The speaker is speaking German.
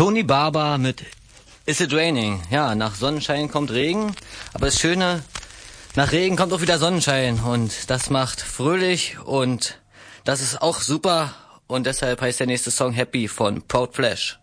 Tony Barber mit Is It Raining? Ja, nach Sonnenschein kommt Regen, aber das Schöne, nach Regen kommt auch wieder Sonnenschein und das macht fröhlich und das ist auch super und deshalb heißt der nächste Song Happy von Proud Flash.